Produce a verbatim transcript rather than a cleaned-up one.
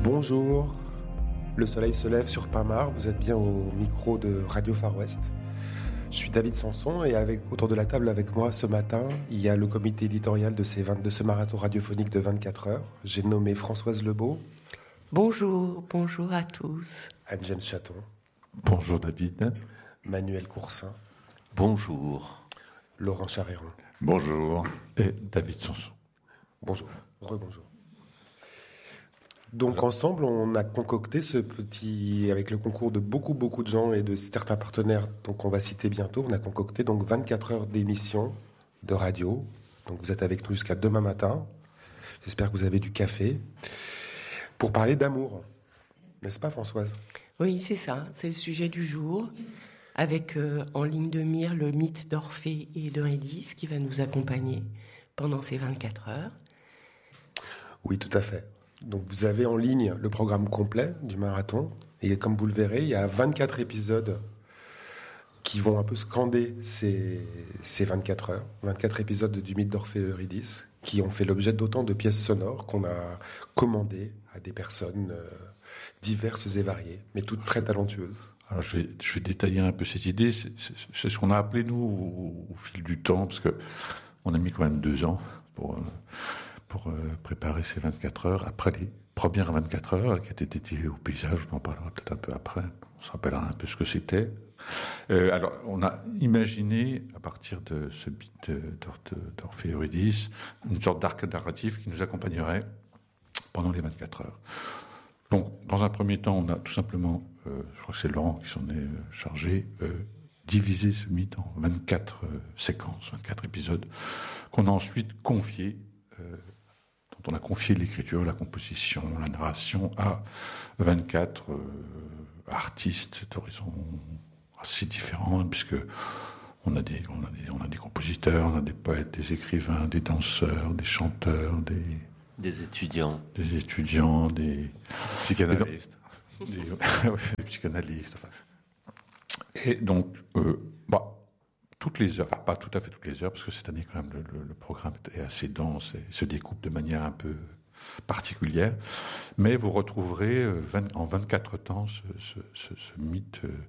Bonjour, le soleil se lève sur Pinmar, vous êtes bien au micro de Radio Far West. Je suis David Sanson et avec, autour de la table avec moi ce matin, il y a le comité éditorial de, ces vingt, de ce marathon radiophonique de vingt-quatre heures. J'ai nommé Françoise Lebeau. Bonjour, bonjour à tous. Anne-James Chaton. Bonjour David. Manuel Coursin. Bonjour. Laurent Charéron. Bonjour. Et David Sanson. Bonjour, rebonjour. Donc ensemble, on a concocté ce petit, avec le concours de beaucoup beaucoup de gens et de certains partenaires, donc on va citer bientôt, on a concocté donc vingt-quatre heures d'émission de radio. Donc vous êtes avec nous jusqu'à demain matin. J'espère que vous avez du café pour parler d'amour, n'est-ce pas Françoise ? Oui, c'est ça, c'est le sujet du jour, avec euh, en ligne de mire le mythe d'Orphée et d'Eurydice qui va nous accompagner pendant ces vingt-quatre heures. Oui, tout à fait. Donc vous avez en ligne le programme complet du marathon et comme vous le verrez, il y a vingt-quatre épisodes qui vont un peu scander ces, ces vingt-quatre heures, vingt-quatre épisodes du mythe d'Orphée et Eurydice qui ont fait l'objet d'autant de pièces sonores qu'on a commandées à des personnes euh, diverses et variées, mais toutes très talentueuses. Alors je vais, je vais détailler un peu cette idée. C'est, c'est, c'est ce qu'on a appelé nous au, au fil du temps, parce que on a mis quand même deux ans pour... Euh, pour euh, préparer ces vingt-quatre heures, après les premières vingt-quatre heures qui étaient dédiées au paysage, on en parlera peut-être un peu après, on se rappellera un peu ce que c'était. Euh, alors, on a imaginé, à partir de ce mythe d'Orphée et Eurydice, une sorte d'arc narratif qui nous accompagnerait pendant les vingt-quatre heures. Donc, dans un premier temps, on a tout simplement, euh, je crois que c'est Laurent qui s'en est euh, chargé, euh, divisé ce mythe en vingt-quatre euh, séquences, vingt-quatre épisodes, qu'on a ensuite confié euh, dont on a confié l'écriture, la composition, la narration à vingt-quatre euh, artistes d'horizons assez différents, puisque on a des, on a des, on a des compositeurs, on a des poètes, des écrivains, des danseurs, des chanteurs, des des étudiants, des étudiants, des psychanalystes, des, des, des psychanalystes. Enfin. Et donc, euh, bah. Toutes les heures, enfin pas tout à fait toutes les heures, parce que cette année quand même le, le, le programme est assez dense et se découpe de manière un peu particulière, mais vous retrouverez vingt, en vingt-quatre temps ce, ce, ce, ce mythe